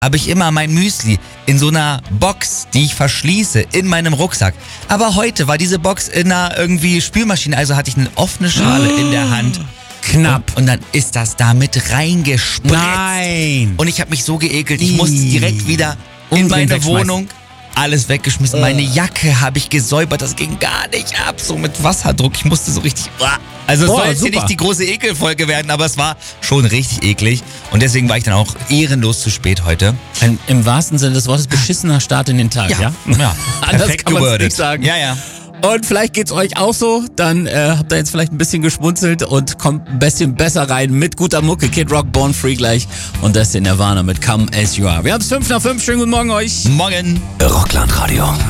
habe ich immer mein Müsli in so einer Box, die ich verschließe, in meinem Rucksack. Aber heute war diese Box in einer irgendwie Spülmaschine, also hatte ich eine offene Schale in der Hand. Knapp. Und dann ist das da mit reingespritzt. Nein. Und ich habe mich so geekelt, ich musste direkt wieder in meine Wohnung. Alles weggeschmissen. Meine Jacke habe ich gesäubert, das ging gar nicht ab, so mit Wasserdruck. Ich musste so richtig... Also es soll jetzt hier nicht die große Ekelfolge werden, aber es war schon richtig eklig. Und deswegen war ich dann auch ehrenlos zu spät heute. Im wahrsten Sinne des Wortes beschissener Start in den Tag, ja? Ja. Anders Perfekt kann man es gewordet. nicht sagen. Ja. Und vielleicht geht's euch auch so, dann habt ihr jetzt vielleicht ein bisschen geschmunzelt und kommt ein bisschen besser rein mit guter Mucke. Kid Rock, Born Free gleich und das ist der Nirvana mit Come As You Are. Wir haben's 5 nach 5, schönen guten Morgen euch. Morgen. Rockland Radio.